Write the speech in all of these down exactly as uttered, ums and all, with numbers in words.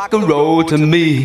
Rock and roll to me.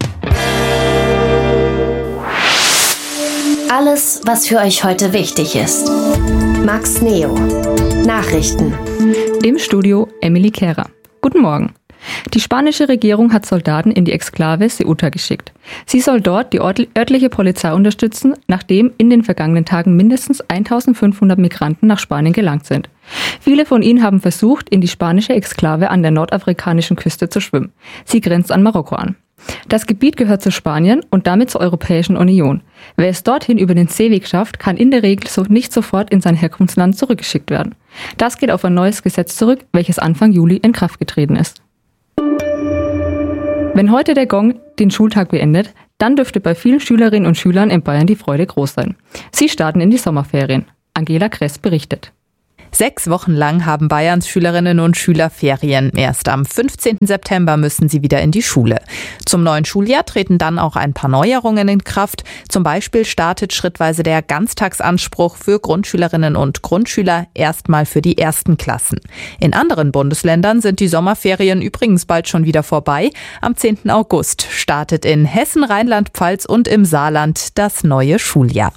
Alles, was für euch heute wichtig ist. Max Neo. Nachrichten. Im Studio Emily Kehrer. Guten Morgen. Die spanische Regierung hat Soldaten in die Exklave Ceuta geschickt. Sie soll dort die örtliche Polizei unterstützen, nachdem in den vergangenen Tagen mindestens eintausendfünfhundert Migranten nach Spanien gelangt sind. Viele von ihnen haben versucht, in die spanische Exklave an der nordafrikanischen Küste zu schwimmen. Sie grenzt an Marokko an. Das Gebiet gehört zu Spanien und damit zur Europäischen Union. Wer es dorthin über den Seeweg schafft, kann in der Regel so nicht sofort in sein Herkunftsland zurückgeschickt werden. Das geht auf ein neues Gesetz zurück, welches Anfang Juli in Kraft getreten ist. Wenn heute der Gong den Schultag beendet, dann dürfte bei vielen Schülerinnen und Schülern in Bayern die Freude groß sein. Sie starten in die Sommerferien. Angela Kress berichtet. Sechs Wochen lang haben Bayerns Schülerinnen und Schüler Ferien. Erst am fünfzehnten September müssen sie wieder in die Schule. Zum neuen Schuljahr treten dann auch ein paar Neuerungen in Kraft. Zum Beispiel startet schrittweise der Ganztagsanspruch für Grundschülerinnen und Grundschüler erstmal für die ersten Klassen. In anderen Bundesländern sind die Sommerferien übrigens bald schon wieder vorbei. Am zehnten August startet in Hessen, Rheinland-Pfalz und im Saarland das neue Schuljahr.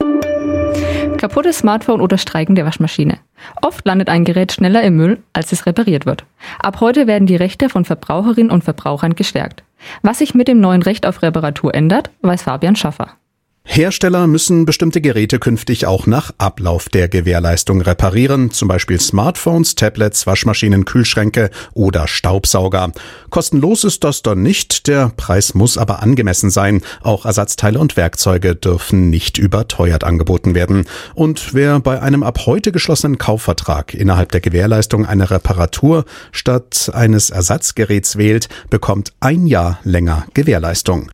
Kaputtes Smartphone oder Streiken der Waschmaschine. Oft landet ein Gerät schneller im Müll, als es repariert wird. Ab heute werden die Rechte von Verbraucherinnen und Verbrauchern gestärkt. Was sich mit dem neuen Recht auf Reparatur ändert, weiß Fabian Schaffer. Hersteller müssen bestimmte Geräte künftig auch nach Ablauf der Gewährleistung reparieren, zum Beispiel Smartphones, Tablets, Waschmaschinen, Kühlschränke oder Staubsauger. Kostenlos ist das dann nicht, der Preis muss aber angemessen sein. Auch Ersatzteile und Werkzeuge dürfen nicht überteuert angeboten werden. Und wer bei einem ab heute geschlossenen Kaufvertrag innerhalb der Gewährleistung eine Reparatur statt eines Ersatzgeräts wählt, bekommt ein Jahr länger Gewährleistung.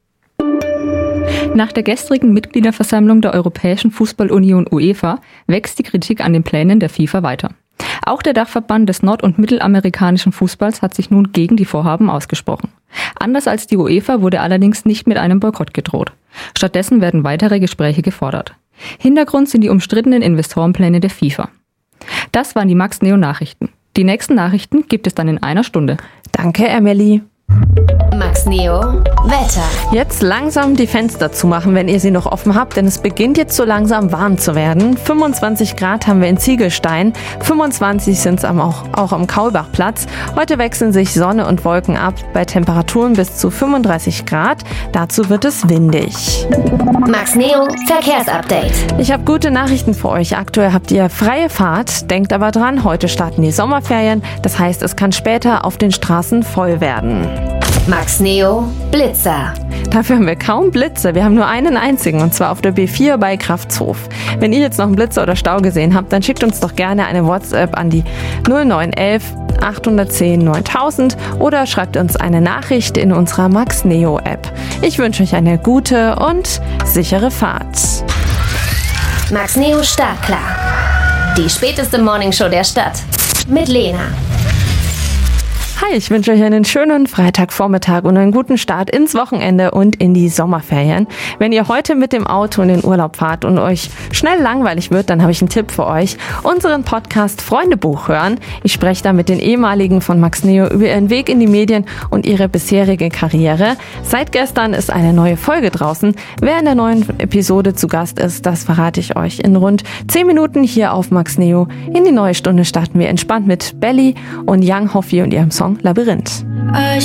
Nach der gestrigen Mitgliederversammlung der Europäischen Fußballunion UEFA wächst die Kritik an den Plänen der FIFA weiter. Auch der Dachverband des nord- und mittelamerikanischen Fußballs hat sich nun gegen die Vorhaben ausgesprochen. Anders als die UEFA wurde allerdings nicht mit einem Boykott gedroht. Stattdessen werden weitere Gespräche gefordert. Hintergrund sind die umstrittenen Investorenpläne der FIFA. Das waren die Max Neo Nachrichten. Die nächsten Nachrichten gibt es dann in einer Stunde. Danke, Emily. Max Neo Wetter. Jetzt langsam die Fenster zumachen, wenn ihr sie noch offen habt, denn es beginnt jetzt so langsam warm zu werden. fünfundzwanzig Grad haben wir in Ziegelstein, fünfundzwanzig sind es auch, auch am Kaulbachplatz. Heute wechseln sich Sonne und Wolken ab bei Temperaturen bis zu fünfunddreißig Grad. Dazu wird es windig. Max Neo Verkehrsupdate. Ich habe gute Nachrichten für euch. Aktuell habt ihr freie Fahrt. Denkt aber dran, heute starten die Sommerferien. Das heißt, es kann später auf den Straßen voll werden. Max Neo Blitzer. Dafür haben wir kaum Blitze. Wir haben nur einen einzigen, und zwar auf der B vier bei Kraftshof. Wenn ihr jetzt noch einen Blitzer oder Stau gesehen habt, dann schickt uns doch gerne eine WhatsApp an die null neun eins eins acht eins null neuntausend oder schreibt uns eine Nachricht in unserer Max Neo App. Ich wünsche euch eine gute und sichere Fahrt. Max Neo Startklar. Die späteste Morningshow der Stadt. Mit Lena. Hi, ich wünsche euch einen schönen Freitagvormittag und einen guten Start ins Wochenende und in die Sommerferien. Wenn ihr heute mit dem Auto in den Urlaub fahrt und euch schnell langweilig wird, dann habe ich einen Tipp für euch. Unseren Podcast Freundebuch hören. Ich spreche da mit den ehemaligen von Max Neo über ihren Weg in die Medien und ihre bisherige Karriere. Seit gestern ist eine neue Folge draußen. Wer in der neuen Episode zu Gast ist, das verrate ich euch in rund zehn Minuten hier auf Max Neo. In die neue Stunde starten wir entspannt mit Belly und Young Hoffy und ihrem Song Labyrinth. I